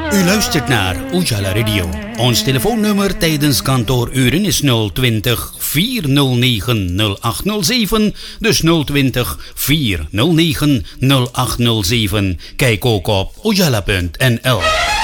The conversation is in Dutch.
U luistert naar Ujala Radio. Ons telefoonnummer tijdens kantooruren is 020 409 0807. Dus 020 409 0807. Kijk ook op ujala.nl.